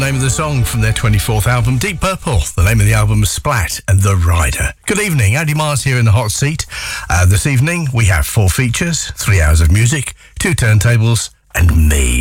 Name of the song from their 24th album, Deep Purple. The name of the album is Splat and The Rider. Good evening, Andy Mars here in the hot seat. This evening we have 4 features, 3 hours of music, 2 turntables and me.